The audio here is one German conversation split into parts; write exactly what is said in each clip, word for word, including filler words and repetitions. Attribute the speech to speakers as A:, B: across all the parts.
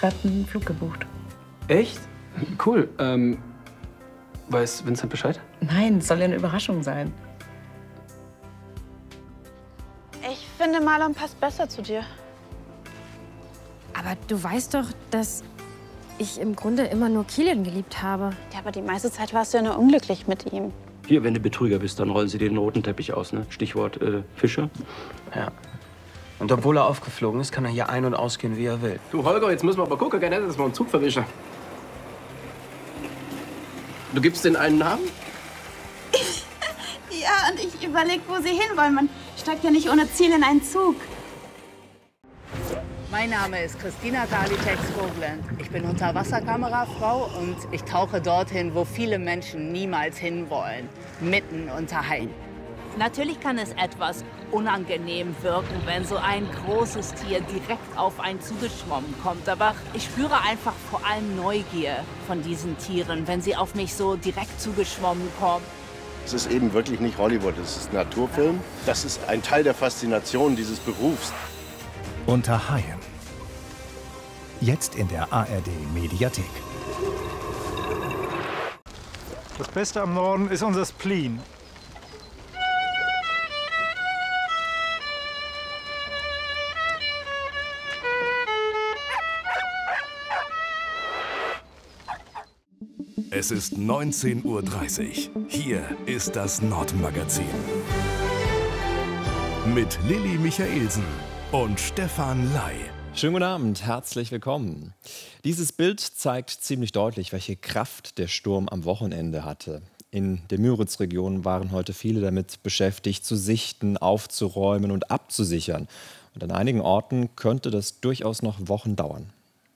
A: gerade einen Flug gebucht.
B: Echt? Cool. Ähm, weiß Vincent Bescheid?
A: Nein, es soll ja eine Überraschung sein.
C: Ich finde, Marlon passt besser zu dir.
D: Aber du weißt doch, dass ich im Grunde immer nur Kilian geliebt habe.
C: Ja, aber die meiste Zeit warst du ja nur unglücklich mit ihm.
B: Hier, wenn du Betrüger bist, dann rollen sie dir den roten Teppich aus, ne? Stichwort äh, Fischer.
E: Ja. Und obwohl er aufgeflogen ist, kann er hier ein- und ausgehen, wie er will.
B: Du, Holger, jetzt müssen wir aber gucken, dass wir einen Zug verwischen. Du gibst den einen Namen?
C: Ja, und ich überlege, wo sie hinwollen. Man steigt ja nicht ohne Ziel in einen Zug.
F: Mein Name ist Christina Galitex-Koblenz. Ich bin Unterwasserkamerafrau und ich tauche dorthin, wo viele Menschen niemals hinwollen, mitten unter Haien.
G: Natürlich kann es etwas unangenehm wirken, wenn so ein großes Tier direkt auf einen zugeschwommen kommt. Aber ich spüre einfach vor allem Neugier von diesen Tieren, wenn sie auf mich so direkt zugeschwommen kommen.
H: Es ist eben wirklich nicht Hollywood, es ist Naturfilm. Das ist ein Teil der Faszination dieses Berufs.
I: Unter Haien. Jetzt in der A R D-Mediathek.
J: Das Beste am Norden ist unser Spleen.
I: Es ist neunzehn Uhr dreißig. Hier ist das Nordmagazin. Mit Lilly Michaelsen und Stefan Ley.
K: Schönen guten Abend, herzlich willkommen. Dieses Bild zeigt ziemlich deutlich, welche Kraft der Sturm am Wochenende hatte. In der Müritz-Region waren heute viele damit beschäftigt, zu sichten, aufzuräumen und abzusichern. Und an einigen Orten könnte das durchaus noch Wochen dauern.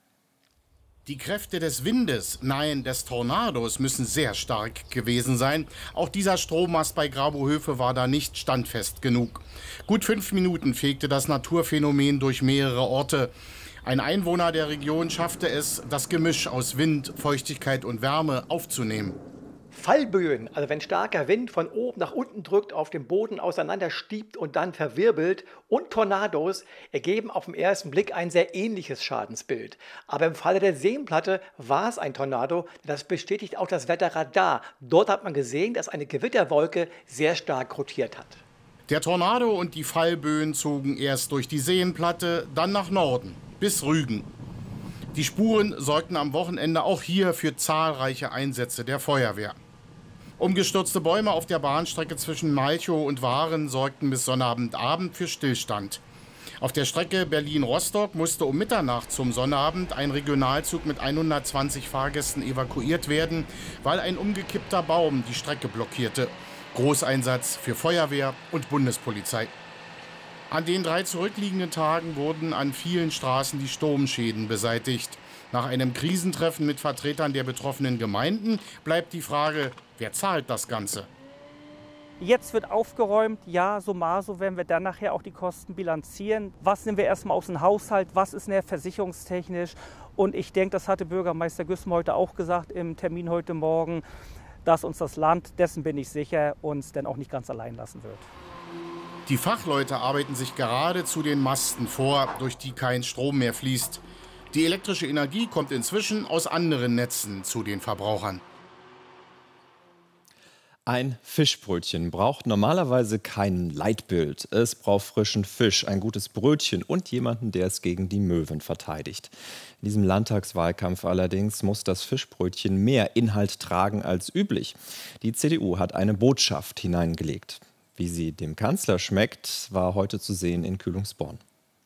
L: Die Kräfte des Windes, nein, des Tornados müssen sehr stark gewesen sein. Auch dieser Strommast bei Grabohöfe war da nicht standfest genug. Gut fünf Minuten fegte das Naturphänomen durch mehrere Orte. Ein Einwohner der Region schaffte es, das Gemisch aus Wind, Feuchtigkeit und Wärme aufzunehmen.
M: Fallböen, also wenn starker Wind von oben nach unten drückt, auf dem Boden auseinanderstiebt und dann verwirbelt, und Tornados ergeben auf den ersten Blick ein sehr ähnliches Schadensbild. Aber im Falle der Seenplatte war es ein Tornado, das bestätigt auch das Wetterradar. Dort hat man gesehen, dass eine Gewitterwolke sehr stark rotiert hat.
L: Der Tornado und die Fallböen zogen erst durch die Seenplatte, dann nach Norden, bis Rügen. Die Spuren sorgten am Wochenende auch hier für zahlreiche Einsätze der Feuerwehr. Umgestürzte Bäume auf der Bahnstrecke zwischen Malchow und Waren sorgten bis Sonnabendabend für Stillstand. Auf der Strecke Berlin-Rostock musste um Mitternacht zum Sonnabend ein Regionalzug mit hundertzwanzig Fahrgästen evakuiert werden, weil ein umgekippter Baum die Strecke blockierte. Großeinsatz für Feuerwehr und Bundespolizei. An den drei zurückliegenden Tagen wurden an vielen Straßen die Sturmschäden beseitigt. Nach einem Krisentreffen mit Vertretern der betroffenen Gemeinden bleibt die Frage, wer zahlt das Ganze?
N: Jetzt wird aufgeräumt, ja, summa so werden wir dann nachher auch die Kosten bilanzieren. Was nehmen wir erstmal aus dem Haushalt, was ist näher versicherungstechnisch? Und ich denke, das hatte Bürgermeister Güssem heute auch gesagt im Termin heute Morgen, dass uns das Land, dessen bin ich sicher, uns dann auch nicht ganz allein lassen wird.
L: Die Fachleute arbeiten sich gerade zu den Masten vor, durch die kein Strom mehr fließt. Die elektrische Energie kommt inzwischen aus anderen Netzen zu den Verbrauchern.
K: Ein Fischbrötchen braucht normalerweise kein Leitbild. Es braucht frischen Fisch, ein gutes Brötchen und jemanden, der es gegen die Möwen verteidigt. In diesem Landtagswahlkampf allerdings muss das Fischbrötchen mehr Inhalt tragen als üblich. Die C D U hat eine Botschaft hineingelegt. Wie sie dem Kanzler schmeckt, war heute zu sehen in Kühlungsborn.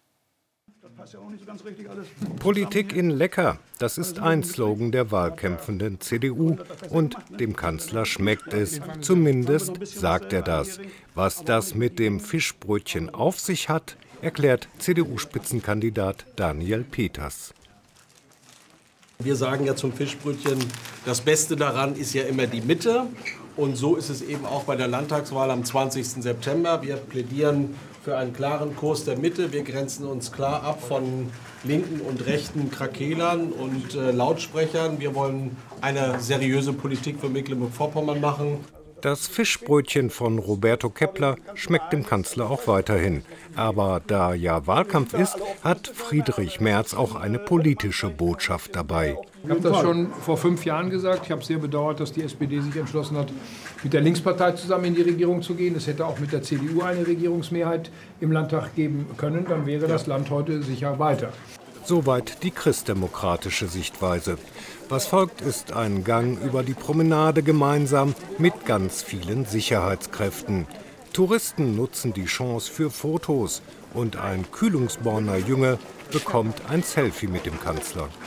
O: Politik in lecker, das ist ein Slogan der wahlkämpfenden C D U. Und dem Kanzler schmeckt es, zumindest sagt er das. Was das mit dem Fischbrötchen auf sich hat, erklärt C D U-Spitzenkandidat Daniel Peters.
P: Wir sagen ja zum Fischbrötchen, das Beste daran ist ja immer die Mitte. Und so ist es eben auch bei der Landtagswahl am zwanzigsten September. Wir plädieren für einen klaren Kurs der Mitte. Wir grenzen uns klar ab von linken und rechten Krakelern und äh, Lautsprechern. Wir wollen eine seriöse Politik für Mecklenburg-Vorpommern machen.
O: Das Fischbrötchen von Roberto Kepler schmeckt dem Kanzler auch weiterhin. Aber da ja Wahlkampf ist, hat Friedrich Merz auch eine politische Botschaft dabei.
Q: Ich habe das schon vor fünf Jahren gesagt. Ich habe sehr bedauert, dass die S P D sich entschlossen hat, mit der Linkspartei zusammen in die Regierung zu gehen. Es hätte auch mit der C D U eine Regierungsmehrheit im Landtag geben können. Dann wäre das Land heute sicher weiter.
O: Soweit die christdemokratische Sichtweise. Was folgt, ist ein Gang über die Promenade gemeinsam mit ganz vielen Sicherheitskräften. Touristen nutzen die Chance für Fotos und ein Kühlungsborner Junge bekommt ein Selfie mit dem Kanzler.